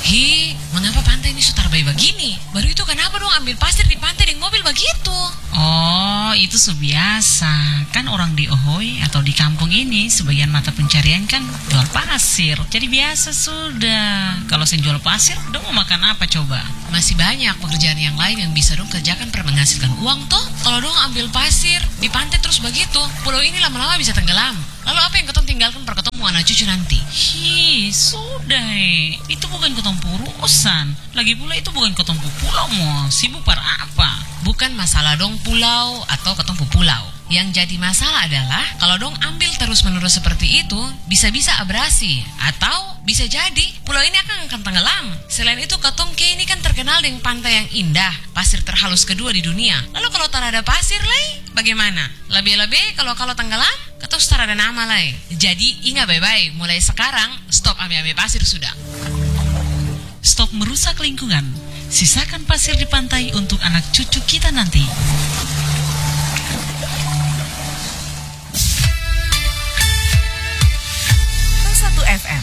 Hi, mengapa pantai ini sutar bayi begini? Baru itu kenapa dong ambil pasir di pantai dengan mobil begitu? Oh, itu biasa. Kan orang di Ohoy atau di kampung ini sebagian mata pencarian kan jual pasir. Jadi biasa sudah. Kalau saya jual pasir, dong mau makan apa coba? Masih banyak pekerjaan yang lain yang bisa dong kerjakan per menghasilkan uang toh. Kalau dong ambil pasir di pantai terus begitu, pulau ini lama-lama bisa tenggelam. Lalu apa yang ketong tinggalkan per ketemu anak cucu nanti? Hi, sudah itu bukan ketemu urusan. Lagi pula itu bukan ketemu pulau mau. Sibuk par apa? Bukan masalah dong pulau atau ketemu pulau. Yang jadi masalah adalah kalau dong ambil terus-menerus seperti itu, bisa-bisa abrasi atau bisa jadi pulau ini akan tenggelam. Selain itu, Katong K ini kan terkenal dengan pantai yang indah, pasir terhalus kedua di dunia. Lalu kalau tak ada pasir lagi, bagaimana? Lebih-lebih kalau tenggelam, Katong tak ada nama lagi. Jadi ingat baik-baik, mulai sekarang stop ambil pasir sudah. Stop merusak lingkungan. Sisakan pasir di pantai untuk anak cucu kita nanti. FM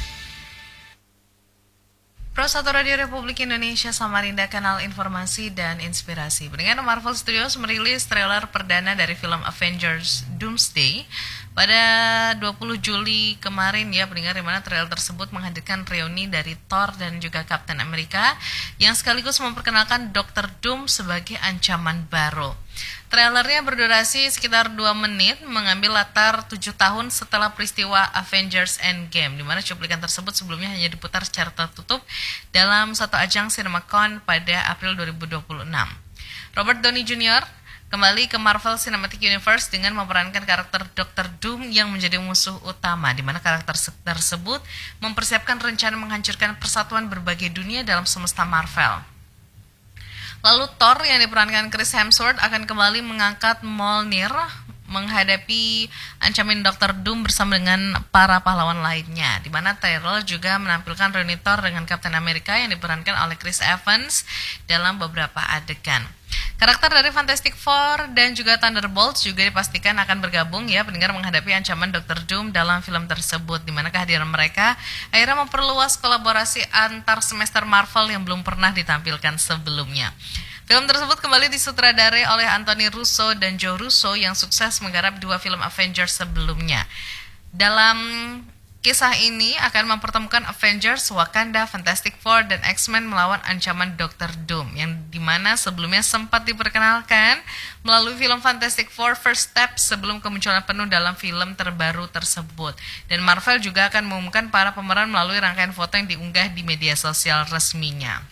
Pro 1 Radio Republik Indonesia Samarinda, kanal informasi dan inspirasi. Pendengar, Marvel Studios merilis trailer perdana dari film Avengers Doomsday pada 20 Juli kemarin ya pendengar, di mana trailer tersebut menghadirkan reuni dari Thor dan juga Captain America yang sekaligus memperkenalkan Dr. Doom sebagai ancaman baru. Trailernya berdurasi sekitar 2 menit, mengambil latar 7 tahun setelah peristiwa Avengers Endgame, di mana cuplikan tersebut sebelumnya hanya diputar secara tertutup dalam satu ajang CinemaCon pada April 2026. Robert Downey Jr. kembali ke Marvel Cinematic Universe dengan memerankan karakter Dr. Doom yang menjadi musuh utama, di mana karakter tersebut mempersiapkan rencana menghancurkan persatuan berbagai dunia dalam semesta Marvel. Lalu Thor yang diperankan Chris Hemsworth akan kembali mengangkat Mjolnir menghadapi ancaman Dr. Doom bersama dengan para pahlawan lainnya, di mana trailer juga menampilkan reuni Thor dengan Captain America yang diperankan oleh Chris Evans dalam beberapa adegan. Karakter dari Fantastic Four dan juga Thunderbolts juga dipastikan akan bergabung ya pendengar menghadapi ancaman Dr. Doom dalam film tersebut, di mana kehadiran mereka akhirnya memperluas kolaborasi antar semester Marvel yang belum pernah ditampilkan sebelumnya. Film tersebut kembali disutradarai oleh Anthony Russo dan Joe Russo yang sukses menggarap 2 film Avengers sebelumnya. Dalam kisah ini akan mempertemukan Avengers, Wakanda, Fantastic Four, dan X-Men melawan ancaman Dr. Doom, yang dimana sebelumnya sempat diperkenalkan melalui film Fantastic Four First Step sebelum kemunculan penuh dalam film terbaru tersebut. Dan Marvel juga akan mengumumkan para pemeran melalui rangkaian foto yang diunggah di media sosial resminya.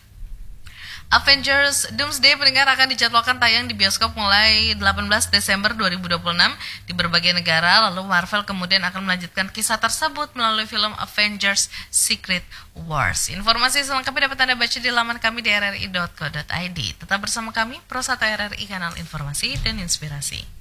Avengers Doomsday pendengar akan dijadwalkan tayang di bioskop mulai 18 Desember 2026 di berbagai negara. Lalu Marvel kemudian akan melanjutkan kisah tersebut melalui film Avengers Secret Wars. Informasi selengkapnya dapat Anda baca di laman kami di rri.co.id. Tetap bersama kami, Pro 1 RRI, kanal informasi dan inspirasi.